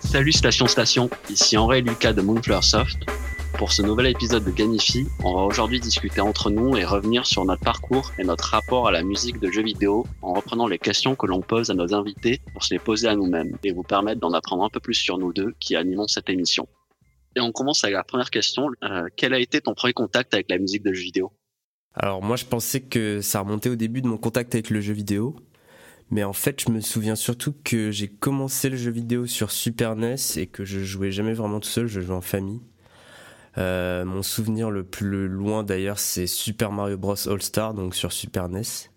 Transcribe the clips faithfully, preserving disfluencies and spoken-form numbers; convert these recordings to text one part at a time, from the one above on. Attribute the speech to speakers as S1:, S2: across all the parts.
S1: Salut Station Station, ici Henri et Lucas de Moonflower Soft. Pour ce nouvel épisode de Gamify, on va aujourd'hui discuter entre nous et revenir sur notre parcours et notre rapport à la musique de jeux vidéo en reprenant les questions que l'on pose à nos invités pour se les poser à nous-mêmes et vous permettre d'en apprendre un peu plus sur nous deux qui animons cette émission. Et on commence avec la première question. Euh, quel a été ton premier contact avec la musique de jeux vidéo ?
S2: Alors moi je pensais que ça remontait au début de mon contact avec le jeu vidéo, mais en fait je me souviens surtout que j'ai commencé le jeu vidéo sur Super N E S et que je jouais jamais vraiment tout seul, je jouais en famille. Euh, mon souvenir le plus loin d'ailleurs c'est Super Mario Bros All Star, donc sur Super N E S.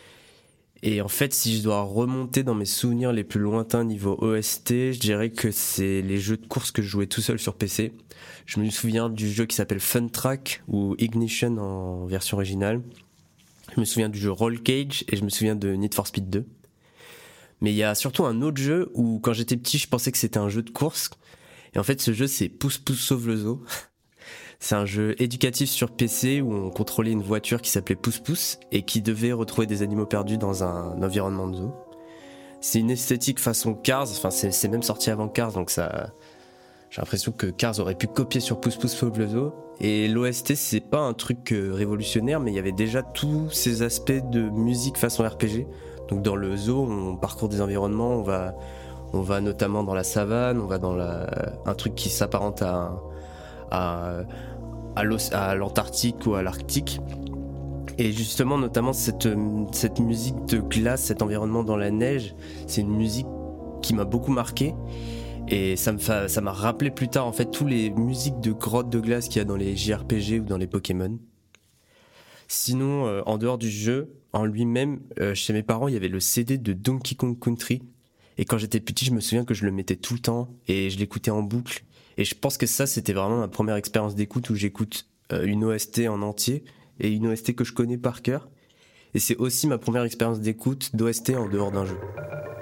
S2: Et en fait si je dois remonter dans mes souvenirs les plus lointains niveau O S T, je dirais que c'est les jeux de course que je jouais tout seul sur P C. Je me souviens du jeu qui s'appelle Fun Track ou Ignition en version originale. Je me souviens du jeu Roll Cage et je me souviens de Need for Speed deux. Mais il y a surtout un autre jeu où quand j'étais petit je pensais que c'était un jeu de course. Et en fait ce jeu c'est Pousse Pousse Sauve le Zoo. C'est un jeu éducatif sur P C où on contrôlait une voiture qui s'appelait Pousse Pousse et qui devait retrouver des animaux perdus dans un environnement de zoo. C'est une esthétique façon Cars, enfin c'est, c'est même sorti avant Cars, donc ça, j'ai l'impression que Cars aurait pu copier sur Pousse Pousse Sauve le Zoo. Et l'O S T c'est pas un truc révolutionnaire, mais il y avait déjà tous ces aspects de musique façon R P G. Donc dans le zoo on parcourt des environnements, on va, on va notamment dans la savane, on va dans la, un truc qui s'apparente à un, à, à, à l'Antarctique ou à l'Arctique. Et justement, notamment cette, cette musique de glace, cet environnement dans la neige, c'est une musique qui m'a beaucoup marqué. Et ça, me fa... ça m'a rappelé plus tard en fait tous les musiques de grottes de glace qu'il y a dans les J R P G ou dans les Pokémon. Sinon, euh, en dehors du jeu, en lui-même, euh, chez mes parents, il y avait le C D de Donkey Kong Country. Et quand j'étais petit, je me souviens que je le mettais tout le temps et je l'écoutais en boucle. Et je pense que ça, c'était vraiment ma première expérience d'écoute où j'écoute euh, une O S T en entier et une O S T que je connais par cœur. Et c'est aussi ma première expérience d'écoute d'O S T en dehors d'un jeu.